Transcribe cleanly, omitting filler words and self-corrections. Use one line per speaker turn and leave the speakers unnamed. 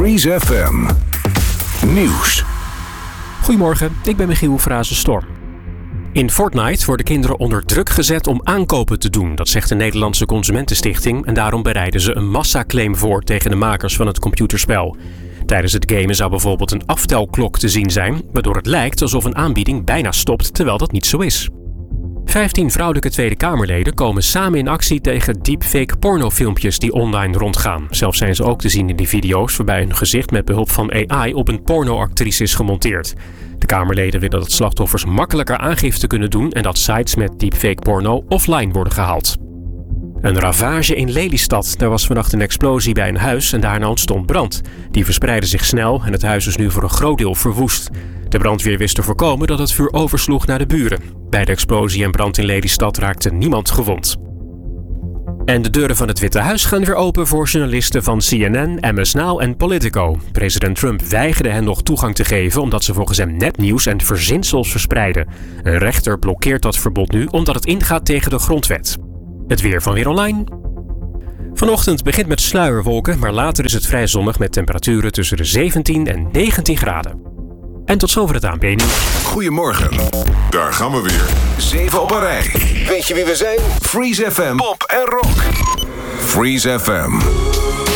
Freeze FM Nieuws.
Goedemorgen, ik ben Michiel Frazen-Storm. In Fortnite worden kinderen onder druk gezet om aankopen te doen. Dat zegt de Nederlandse Consumentenstichting en daarom bereiden ze een massaclaim voor tegen de makers van het computerspel. Tijdens het gamen zou bijvoorbeeld een aftelklok te zien zijn, waardoor het lijkt alsof een aanbieding bijna stopt, terwijl dat niet zo is. 15 vrouwelijke Tweede Kamerleden komen samen in actie tegen deepfake pornofilmpjes die online rondgaan. Zelf zijn ze ook te zien in die video's waarbij hun gezicht met behulp van AI op een pornoactrice is gemonteerd. De Kamerleden willen dat slachtoffers makkelijker aangifte kunnen doen en dat sites met deepfake porno offline worden gehaald. Een ravage in Lelystad. Daar was vannacht een explosie bij een huis en daarna ontstond brand. Die verspreidde zich snel en het huis is nu voor een groot deel verwoest. De brandweer wist te voorkomen dat het vuur oversloeg naar de buren. Bij de explosie en brand in Lelystad raakte niemand gewond. En de deuren van het Witte Huis gaan weer open voor journalisten van CNN, MS Now en Politico. President Trump weigerde hen nog toegang te geven omdat ze volgens hem nepnieuws en verzinsels verspreiden. Een rechter blokkeert dat verbod nu omdat het ingaat tegen de grondwet. Het weer van Weer Online. Vanochtend begint met sluierwolken, maar later is het vrij zonnig met temperaturen tussen de 17 en 19 graden. En tot zover het ANP.
Goedemorgen. Daar gaan we weer. 7 op een rij. Weet je wie we zijn? Freeze FM. Pop en rock. Freeze FM.